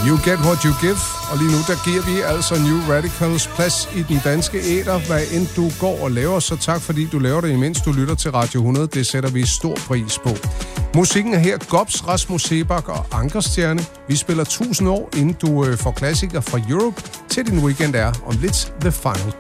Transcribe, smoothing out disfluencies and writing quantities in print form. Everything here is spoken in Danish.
You get what you give. Og lige nu, der giver vi altså New Radicals plads i den danske æter. Hvad end du går og laver, så tak fordi du laver det, imens du lytter til Radio 100. Det sætter vi stor pris på. Musikken er her Gobs, Rasmus Sebak og Ankerstjerne. Vi spiller 1000 år, inden du får klassikere fra Europe til din weekend er om lidt The Final